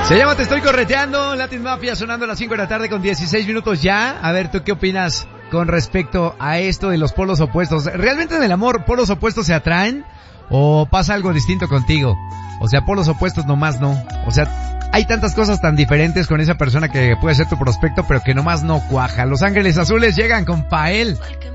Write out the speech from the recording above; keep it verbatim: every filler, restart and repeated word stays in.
Se llama Te Estoy Correteando, Latin Mafia sonando a las cinco de la tarde con dieciséis minutos ya. A ver, ¿tú qué opinas con respecto a esto de los polos opuestos? ¿Realmente en el amor polos opuestos se atraen o pasa algo distinto contigo? O sea, polos opuestos nomás no. O sea, hay tantas cosas tan diferentes con esa persona que puede ser tu prospecto, pero que nomás no cuaja. Los Ángeles Azules llegan con Pael.